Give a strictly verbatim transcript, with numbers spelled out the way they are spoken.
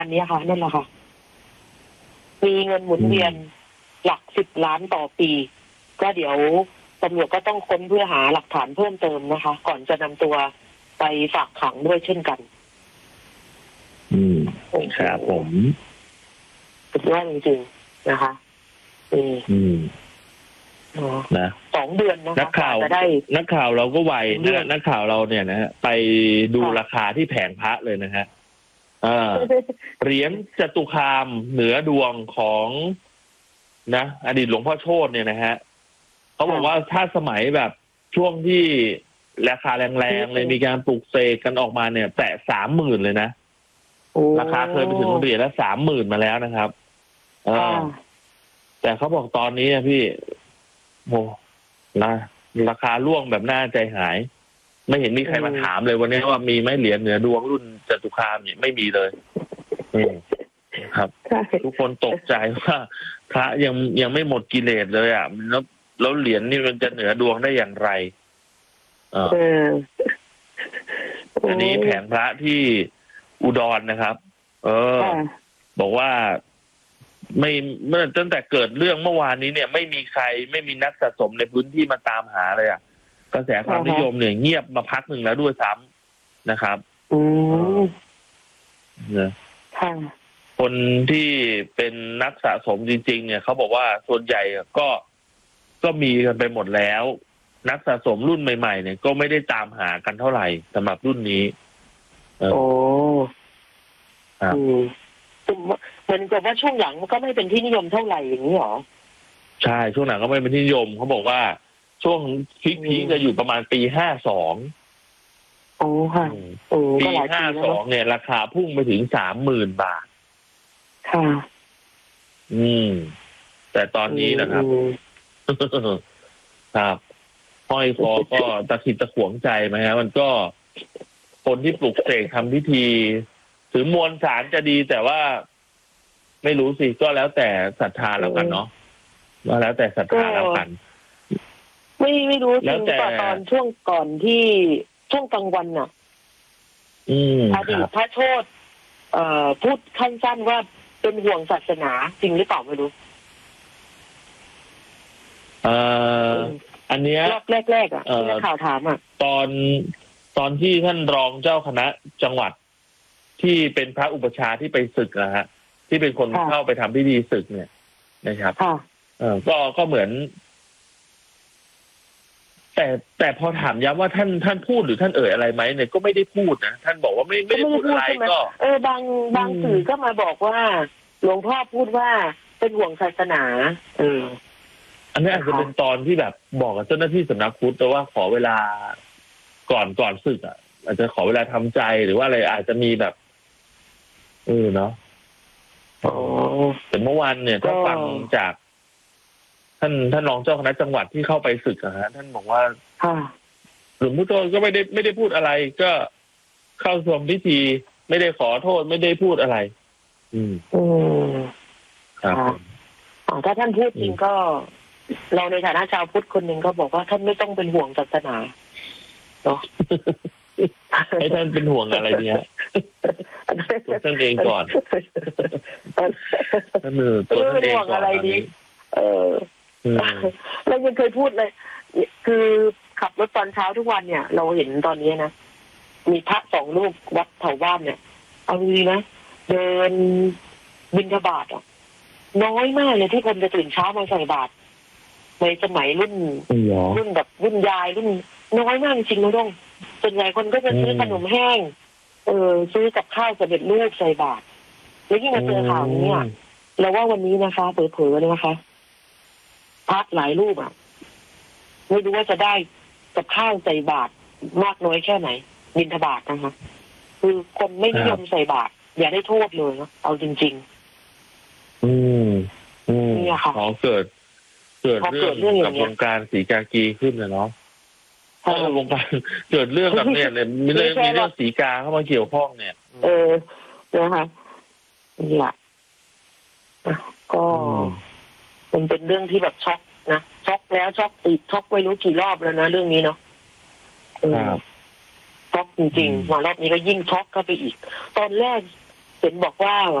อันนี้ค่ะนั่นแหละค่ะมีเงินหมุนเวียนหลักสิบล้านต่อปีก็เดี๋ยวตำรวจก็ต้องค้นเพื่อหาหลักฐานเพิ่มเติมนะคะ ก่อนจะนำตัวไปฝากขังด้วยเช่นกันอืมครับผมสุดยอดจริงๆนะคะอืมนะสองเดือนนะคะนักข่าวจะได้นักข่าวเราก็ไวนะนักข่าวเราเนี่ยนะฮะไปดูราคาที่แผงพระเลยนะฮะเหรียญจตุคามเหนือดวงของนะอดีตหลวงพ่อโชติเนี่ยนะฮะเขาบอกว่าถ้าสมัยแบบช่วงที่ราคาแรงๆเลยมีการปลูกเสกกันออกมาเนี่ยแตะสามหมื่นเลยนะราคาเคยไปถึงเหรียญละสามหมื่นมาแล้วนะครับเออแต่เขาบอกตอนนี้อะพี่โอ้นะราคาร่วงแบบน่าใจหายไม่เห็นมีใครมาถามเลยวันนี้ว่ามีไหมเหรียญเหนือดวงรุ่นจตุคามเนี่ยไม่มีเลยครับทุกคนตกใจว่าพระยังยังไม่หมดกิเลสเลยอ่ะแล้วแล้วเหรียญนี่มันจะเหนือดวงได้อย่างไรเอออันนี้แผงพระที่อุดรนะครับเออบอกว่าไม่เมื่อตั้งแต่เกิดเรื่องเมื่อวานนี้เนี่ยไม่มีใครไม่มีนักสะสมในพื้นที่มาตามหาเลยอ่ะกระแสความนิยมเนี่ยเงียบมาพักหนึ่งแล้วด้วยซ้ำนะครับอืมเนี่ยคนที่เป็นนักสะสมจริงๆเนี่ยเขาบอกว่าส่วนใหญ่ก็ก็มีกันไปหมดแล้วนักสะสมรุ่นใหม่ๆเนี่ยก็ไม่ได้ตามหากันเท่าไหร่สำหรับรุ่นนี้โอ้ครับเหมือนกับว่าช่วงหลังมันก็ไม่เป็นที่นิยมเท่าไหร่อย่างนี้หรอใช่ช่วงหลังก็ไม่เป็นที่นิยมเขาบอกว่าช่วงพีคๆจะอยู่ประมาณปีห้าสองโอ้ค่ะปีห้าสองเนี่ยราคาพุ่งไปถึงสามหมื่นบาทค่ะอืมแต่ตอนนี้นะครับครับห้อยคอก็ตะขิดตะขวงใจไหมฮะมันก็คนที่ปลุกเสกทำพิธีถือมวลสารจะดีแต่ว่าไม่รู้สิก็แล้วแต่ศรัทธาแล้วกันเนาะว่าแล้วแต่ศรัทธาแล้วกันไม่ไม่รู้จริงแต่ตอนช่วงก่อนที่ช่วงกลางวันน่ะอดีตพระโชติเอ่อพูดสั้นๆว่าเป็นห่วงศาสนาจริงหรือเปล่าไม่รู้เอ่ออันเนี้ยแรกๆอ่ะที่นักข่าวถามอ่ะตอนตอนที่ท่านรองเจ้าคณะจังหวัดที่เป็นพระอุปชาที่ไปศึกนะฮะที่เป็นคนเข้าไปทำพิธีศึกเนี่ยนะครับเออก็ก็เหมือนแต่แต่พอถามย้ำว่าท่านท่านพูดหรือท่านเอ่ยอะไรไหมเนี่ยก็ไม่ได้พูดนะท่านบอกว่าไม่ไม่ได้พูดอะไรก็เออบางบางสื่อก็มาบอกว่าหลวงพ่อพูดว่าเป็นห่วงศาสนาเอออันนี้อาจจะเป็นตอนที่แบบบอกกับเจ้าหน้าที่สำนักพุทธแต่ว่าขอเวลาก่อนก่อนศึกอ่ะอาจจะขอเวลาทำใจหรือว่าอะไรอาจจะมีแบบเออเนาะแต่เมื่อวานเนี่ยถ้าฟังจากท่านท่านรองเจ้าคณะจังหวัดที่เข้าไปศึกอะฮะท่านบอกว่าหลวงพ่อโตก็ไม่ได้ไม่ได้พูดอะไรก็เข้าร่วมพิธีไม่ได้ขอโทษไม่ได้พูดอะไรอืมอืมครับถ้าท่านพูดจริงก็เราในฐานะชาวพุทธคนหนึ่งก็บอกว่าท่านไม่ต้องเป็นห่วงศาสนาเนาะให้ท่านเป็นห่วงอะไรเนี่ยตัวท่านเองก่อนท่านมือตัวท่านเองก่อนอะไรดีเออเรายังเคยพูดเลยคือขับรถตอนเช้าทุกวันเนี่ยเราเห็นตอนนี้นะมีพระสองรูปวัดแถวบ้านเนี่ยเอาดีนะเดินบิณฑบาตอ่ะน้อยมากเลยที่คนจะตื่นเช้ามาใส่บาตรในสมัยรุ่นรุ่นแบบรุ่นยายรุ่นน้อยมากจริงๆนะน้องส่วนใหญ่คนก็จะซื้อขนมแห้งเออซื้อกับข้าวสำเร็จรูปใส่บาตรแล้วยิ่งมาเจอข่าวนี้อ่ะเราว่าวันนี้นะคะเผลอๆเลยนะคะพระหลายรูปอ่ะไม่รู้ว่าจะได้กับข้าวใส่บาตรมากน้อยแค่ไหนบิณฑบาตนะคะคือคนไม่นิยมใส่บาตรอย่าได้โทษเลยนะเอาจริงๆอืมอืมนี่ค่ะขอเกิดเกิดเรื่องกับวงการศรีกากีขึ้นนะเนาะเออวงการเกิดเรื่องแบบเนี้ยเนี่ยมีเรื่องมีเรื่องศรีกาเข้ามาเกี่ยวข้องเนี่ยเออนะคะนี่แหละก็มันเป็นเรื่องที่แบบช็อกนะช็อกแล้วช็อกอีกช็อกไม่รู้กี่รอบแล้วนะเรื่องนี้เนาะช็อกจริงๆมารอบนี้ก็ยิ่งช็อกเข้าไปอีกตอนแรกเห็นบอกว่า